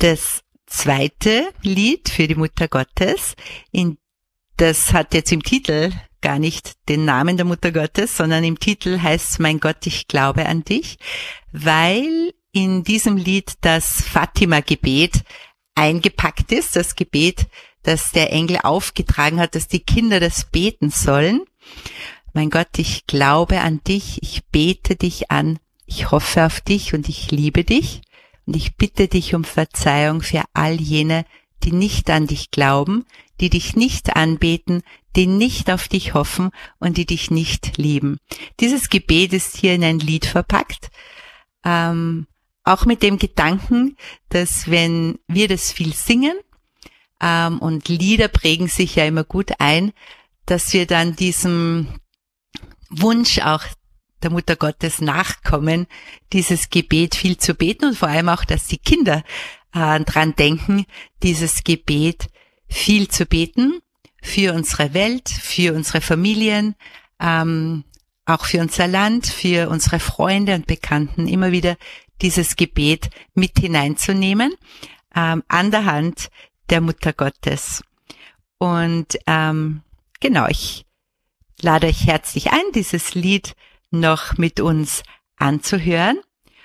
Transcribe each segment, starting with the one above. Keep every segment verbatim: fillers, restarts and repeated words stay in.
das zweite Lied für die Mutter Gottes, in, das hat jetzt im Titel gar nicht den Namen der Mutter Gottes, sondern im Titel heißt es Mein Gott, ich glaube an dich, weil in diesem Lied das Fatima-Gebet eingepackt ist, das Gebet, das der Engel aufgetragen hat, dass die Kinder das beten sollen. Mein Gott, ich glaube an dich, ich bete dich an, ich hoffe auf dich und ich liebe dich und ich bitte dich um Verzeihung für all jene, die nicht an dich glauben, die dich nicht anbeten, die nicht auf dich hoffen und die dich nicht lieben. Dieses Gebet ist hier in ein Lied verpackt, ähm, auch mit dem Gedanken, dass wenn wir das viel singen, ähm, und Lieder prägen sich ja immer gut ein, dass wir dann diesem Wunsch auch der Mutter Gottes nachkommen, dieses Gebet viel zu beten und vor allem auch, dass die Kinder äh, dran denken, dieses Gebet viel zu beten für unsere Welt, für unsere Familien, ähm, auch für unser Land, für unsere Freunde und Bekannten, immer wieder dieses Gebet mit hineinzunehmen, ähm, an der Hand der Mutter Gottes. Und ähm, genau, ich lade euch herzlich ein, dieses Lied noch mit uns anzuhören.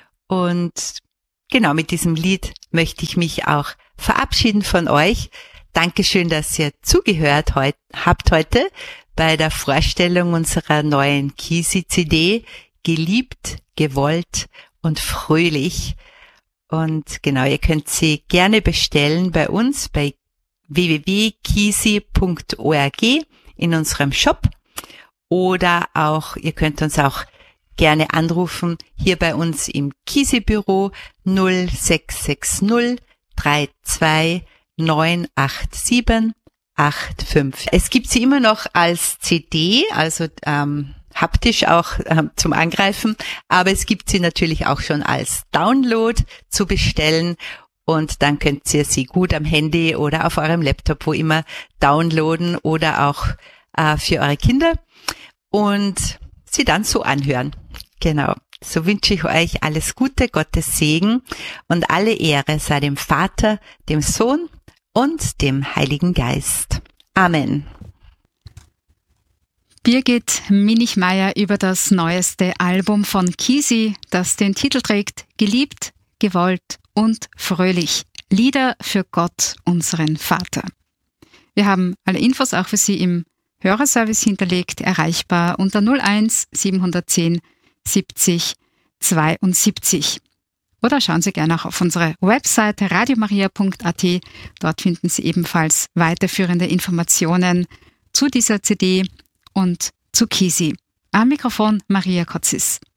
Und genau, mit diesem Lied möchte ich mich auch verabschieden von euch. Dankeschön, dass ihr zugehört heut, habt heute bei der Vorstellung unserer neuen Kisi-C D, Geliebt, gewollt und fröhlich. Und genau, ihr könnt sie gerne bestellen bei uns bei w w w punkt kisi punkt org in unserem Shop. Oder auch, ihr könnt uns auch gerne anrufen, hier bei uns im Kisi-Büro null sechs sechs null drei zwei neun acht sieben acht fünf. Es gibt sie immer noch als C D, also ähm, haptisch auch ähm, zum Angreifen, aber es gibt sie natürlich auch schon als Download zu bestellen und dann könnt ihr sie gut am Handy oder auf eurem Laptop, wo immer, downloaden oder auch äh, für eure Kinder und sie dann so anhören. Genau. So wünsche ich euch alles Gute, Gottes Segen und alle Ehre sei dem Vater, dem Sohn und dem Heiligen Geist. Amen. Birgit Minichmayr über das neueste Album von Kisi, das den Titel trägt Geliebt, gewollt und fröhlich. Lieder für Gott, unseren Vater. Wir haben alle Infos auch für Sie im Hörerservice hinterlegt, erreichbar unter null eins siebenhundertzehn siebzig zweiundsiebzig. Oder schauen Sie gerne auch auf unsere Webseite radiomaria punkt a t. Dort finden Sie ebenfalls weiterführende Informationen zu dieser C D und zu Kisi. Am Mikrofon Maria Kotzis.